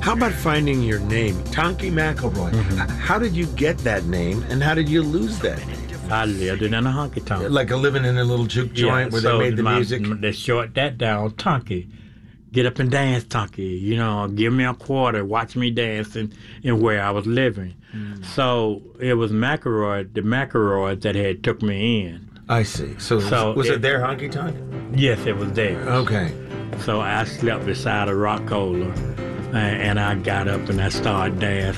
How about finding your name, Tonky McElroy? How did you get that name, and how did you lose that name? I lived in a honky tonk. Like living in a little juke joint where they made the music? They short that down, Tonky. Get up and dance, Tonky. You know, give me a quarter, watch me dance in where I was living. So it was McElroy, the McElroys that had took me in. I see. So was it their honky tonk? Yes, it was there. Okay. So I slept beside a rock cooler, and I got up and I started dancing.